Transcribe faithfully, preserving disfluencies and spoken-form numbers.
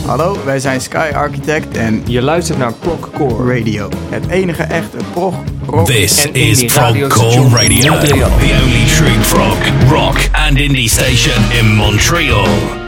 Hallo, wij zijn Sky Architect en je luistert naar Progcore Radio. Het enige echte prog, rock This en is indie radio Progcore Radio, Montreal. the only true prog, rock and indie station in Montreal.